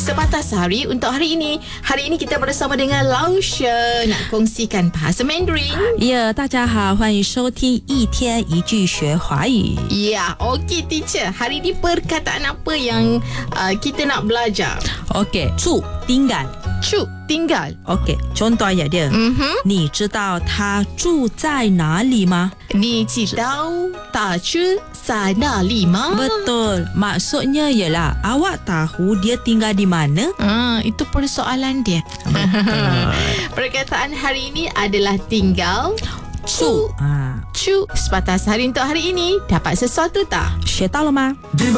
Sepatah Sehari untuk hari ini. Hari ini kita bersama dengan Lausha nak kongsikan bahasa Mandarin. 大家好，欢迎收听一天一句学华语。 Ya, okey teacher. Hari ini perkataan apa yang kita nak belajar? OK， 住 tinggal。 Cu, tinggal. OK， contoh ayat dia. 你知道他住在哪里吗？ Ni tahu tak cu sana lima? Betul. Maksudnya ialah awak tahu dia tinggal di mana? Itu persoalan dia. Perkataan hari ini adalah tinggal. Cu. Cu. Sepatah sehari untuk hari ini. Dapat sesuatu tak? 学到了吗？